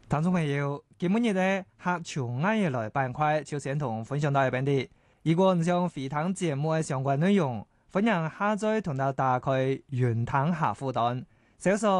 聽眾朋友，今日咧客場啱嘢來板塊，就先同分享到呢邊啲。如果你想回聽節目嘅相關內容，歡迎下載同到打開雲聽客戶端，搜索